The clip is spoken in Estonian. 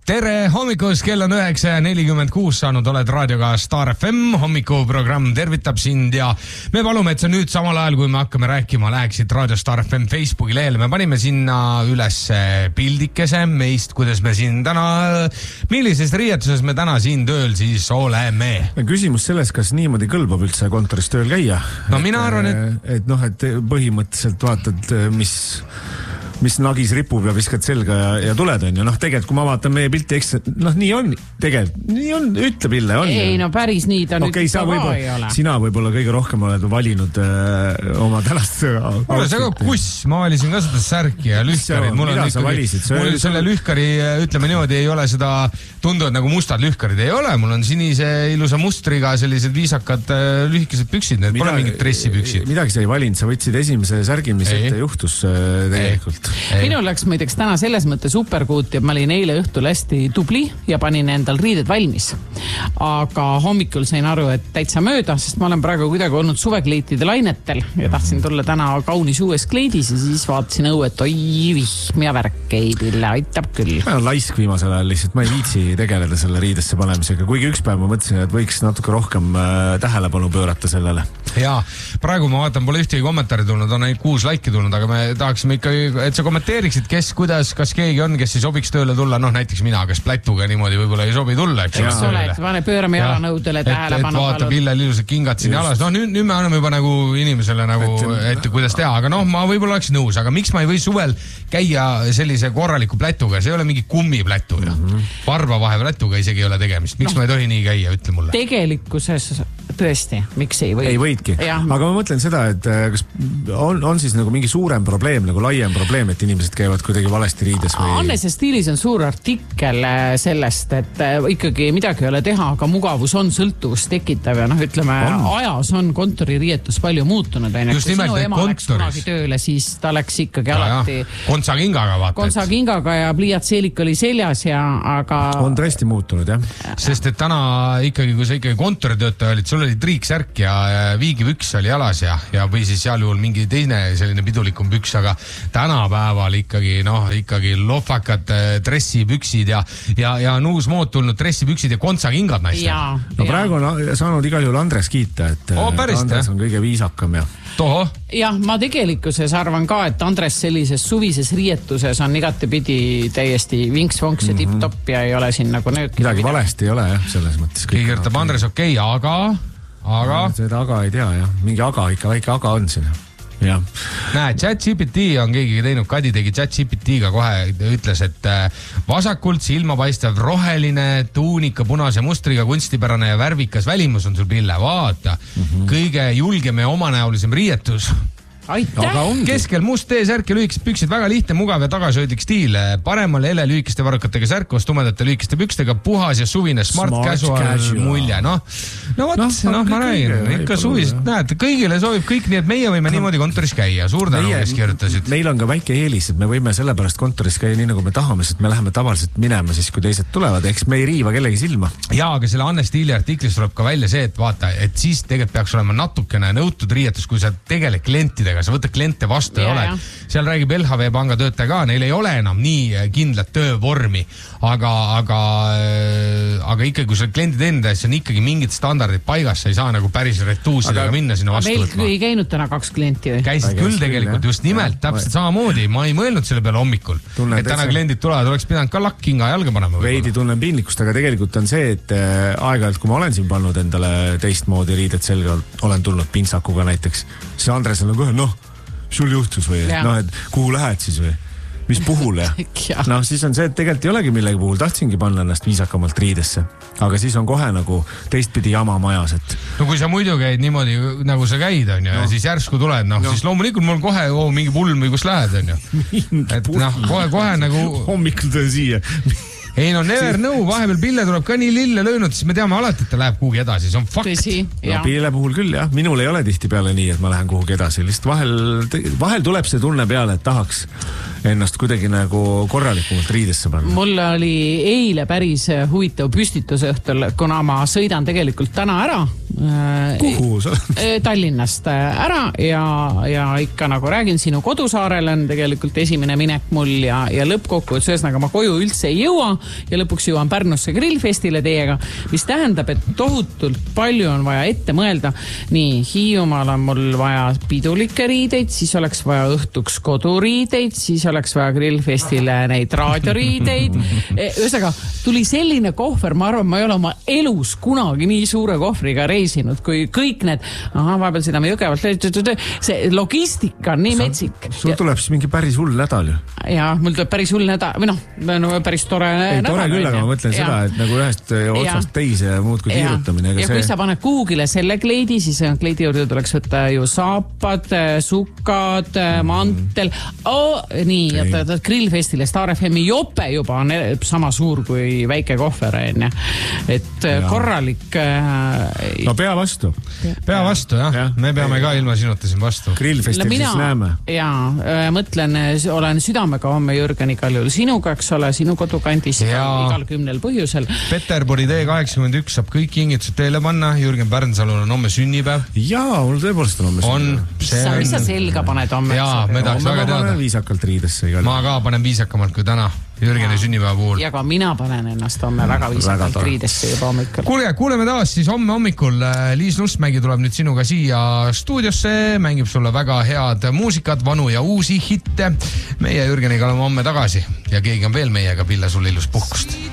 Tere hommikust, kell on 9:46 saanud, oled raadioga Star FM, hommikuprogramm tervitab sind ja me palume, et sa nüüd samal ajal, kui me hakkame rääkima, läheksid Raadio Star FM Facebooki lehele. Me panime sinna üles pildikese meist, kuidas me siin täna, millises riietuses me täna siin tööl siis oleme. Küsimus selles, kas niimoodi kõlbab üldse kontoris tööl käia? No mina arvan, et põhimõtteliselt vaatad, mis nagis ripub ja viskad selga ja tuled on ju. Tegelikult, kui ma vaatan meie pilti, eks nii on, nii on, ütle Pille, on. Ei, no päris nii ta nüüd ka ei ole. Sina võib-olla kõige rohkem oled valinud oma tänast. Ole see ka kuss, ma valisin ka seda särki ja lühkarid. Mida sa valisid? Mul selle lühkari, ütleme niimoodi, ei ole seda tunduvad nagu mustad lühkarid, ei ole. Mul on sinise ilusa mustriga sellised viisakad lühikesed püksid, need pole mingid dressipüksid. Midagi sa ei valinud, sa võtsid esimese särgi, mis ette juhtus tegelikult. Minul läks muideks täna selles mõttes superkuut ja ma olin eile õhtul hästi tubli ja panin endal riided valmis. Aga hommikul sain aru, et täitsa mööda, sest ma olen praegu kuidagi olnud suvekleitide lainetel ja tahtsin tulla täna kaunis uues kleidis ja siis vaatasin õue, et oi, vihm ja värk ei Pille, aitab küll. Ma olen laisk viimasel ajal lihtsalt, ma ei viitsi tegeleda selle riidesse panemisega, kuigi üks päev ma mõtlesin, et võiks natuke rohkem tähelepanu pöörata sellele. Ja praegu ma vaatan, pole ühtegi kommentaari tulnud, on ainult 6 laiki tulnud, aga me tahaksime ikka, et sa kommenteeriksid, kes, kuidas, kas keegi on, kes ei sobiks tööle tulla, näiteks mina, kes plätuga niimoodi võib-olla ei sobi tulla, eks ole, et pöörame jalanõudele tähelepanu. Et vaata Pillel ilusad kingad siin jalas, nüüd me anname juba nagu inimesele nagu, et kuidas teha, aga ma võib-olla oleks nõus, aga miks ma ei või suvel käia sellise korraliku plätuga, see ei ole mingi kummiplätu, varba vahe plätuga isegi ei ole tegemist, miks ma ei tohi nii käia, ütle mulle. Tegelikkuses tõesti, miks ei või? Ei võidki, aga ma mõtlen seda, et kas on siis nagu mingi suurem probleem, nagu laiem probleem, et inimesed käivad kuidagi valesti riides või? Annes ja stiilis on suur artikkel sellest, et ikkagi midagi ei ole teha, aga mugavus on sõltuvust tekitav ja ütleme, ajas on kontoririietus palju muutunud. Just nimelt need kontoris. Tööle, siis ta läks ikkagi alati kontsakingaga vaata. Kontsakingaga ja pliiatseelik oli seljas ja aga... On tõesti muutunud, jah. Sest et täna ikkagi, kui sa ikkagi kontoritöötaja olid, sul oli triiksärk ja viigipüks oli jalas ja või siis seal juhul mingi teine selline pidulikum püks, aga tänapäeval ikkagi lohvakad dressipüksid ja on uus mood tulnud dressipüksid ja kontsakingad naistel. Praegu on saanud igal juhul Andres kiita, et Andres on kõige viisakam ja toho. Jah, ma tegelikkuses arvan ka, et Andres sellises suvises riietuses on igatepidi täiesti vinks-vonks ja tipp-topp ja ei ole siin nagu nööki. Midagi valesti ei ole, jah, selles mõttes. Keegi kirjutab Andres okei, aga? Seda aga ei tea, jah. Mingi aga, ikka väike aga on siin. Ja. Näe, ChatGPT on keegi teinud, Kadi tegi ChatGPT-ga kohe, ütles, et vasakult silmapaistev roheline, tuunika punase mustriga, kunstipärane ja värvikas välimus on sul Pille, vaata. Kõige julgem ja omanäolisem riietus. Aitäh! Keskel must T-särk ja lühikesed püksid, väga lihtne, mugav ja tagasihoidlik stiil. Paremal ele lühikeste varrukatega särk, koos tumedate lühikeste pükstega, puhas ja suvine smart casual mulje. Ma räägin, ikka suviselt, näed, kõigile sobib kõik, nii et meie võime niimoodi kontoris käia. Suur tänu, kes kirjutasid. Meil on ka väike eelis, et me võime sellepärast kontoris käia nii, nagu me tahame, sest me läheme tavaliselt minema siis, kui teised tulevad, eks me ei riiva kellegi silma. Jaa, aga selle Anne Stiili artiklis tuleb ka välja see, et vaata, et siis tegelikult peaks olema natukene nõutud riietus, kui sa tegeled klientidega, sa võtad kliente vastu ja oled. Seal räägib LHV panga töötaja ka, neil ei ole enam nii kindlat töövormi, aga ikkagi, kui sa kliendid enda, siis on ikkagi mingid standardid paigas, sa ei saa nagu päris retuusidega minna sinna vastu võtma. Meil ei käinud täna 2 klienti või? Käisid küll tegelikult, just nimelt, täpselt samamoodi. Ma ei mõelnud selle peale hommikul, et täna kliendid tulevad, oleks pidanud ka lakkinga jalga panema. Veidi tunnen piinlikkust, aga tegelikult on see, et aeg-ajalt, kui ma olen siin pannud endale teistmoodi riidet selga, olen tulnud pintsakuga näiteks, siis Andres on kohe, sul juhtus või? Et kuhu lähed siis või? Mis puhul ja? Siis on see, et tegelikult ei olegi millegi puhul. Tahtsingi panna ennast viisakamalt riidesse. Aga siis on kohe nagu teistpidi jama majas, et... No kui sa muidu käid niimoodi, nagu sa käid, on ju, ja siis järsku tuled, siis loomulikult mul kohe mingi pulm või kus lähed, on ju. Et kohe nagu... Hommikul töö siia. Ei never know, vahepeal Pille tuleb ka nii lille löönud, siis me teame alati, et ta läheb kuhugi edasi, see on fakt. Pille puhul küll, jah. Minul ei ole tihti peale nii, et ma lähen kuhugi edasi. Lihtsalt vahel tuleb see tunne peale, et tahaks ennast kuidagi nagu korralikumalt riidesse panna. Mul oli eile päris huvitav püstitus õhtul, kuna ma sõidan tegelikult täna ära Kuhu sa Tallinnast ära ja ikka nagu räägin, sinu kodusaarel on tegelikult esimene minek mul ja lõppkokkuvõttes, ühesõnaga ma koju üldse ei jõua ja lõpuks jõuan Pärnusse grillfestile teiega, mis tähendab, et tohutult palju on vaja ette mõelda. Nii, Hiiumaal on mul vaja pidulikke riideid, siis oleks vaja õhtuks koduriideid, siis oleks vaja grillfestile neid raadioriideid. Ühesõnaga, tuli selline kohver, ma arvan, ma ei ole oma elus kunagi nii suure kohvriga reisinud, kui kõik need, vahepeal sõidame Jõgevalt, see logistika on nii metsik. Sul tuleb siis mingi päris hull nädal ju. Ja, mul tuleb päris hull nädal, või päris tore nädal. Tore küll, aga ma mõtlen seda, et nagu ühest otsast teise ja muud kui tiirutamine. Ja kui sa paned kuhugile selle kleidi, siis kleidi juurde tuleks võtta ju saapad, sukkad, mantel. Nii, et grillfestile Star FM-i jope juba on sama suur kui väike kohver. Et korralik... No pea vastu. Pea vastu, jah. Me peame ka ilma sinuta siin vastu. Grillfestil siis näeme. Jaa, mõtlen, olen südamega homme Jürgen igal juhul sinuga, eks ole, sinu kodukandis igal 10 põhjusel. Peterburi T81 saab kõik kingitused teile panna. Jürgen Pärnsalul on homme sünnipäev. Jaa, mul tõepoolest on homme sünnipäev. Mis sa selga paned homme? Jaa, me tahaks väga teada. Viisakalt riidesse igal. Ma ka panen viisakamalt kui täna. Jürgeni sünnipäeva puhul. Ja ka mina panen ennast homme väga viisakalt riidesse juba hommikul. Kuuleme taas siis homme hommikul. Liis Lustmägi tuleb nüüd sinuga siia stuudiosse, mängib sulle väga head muusikat, vanu ja uusi hitte. Meie Jürgeniga oleme homme tagasi ja keegi on veel meiega, Pille, sulle ilus puhkust.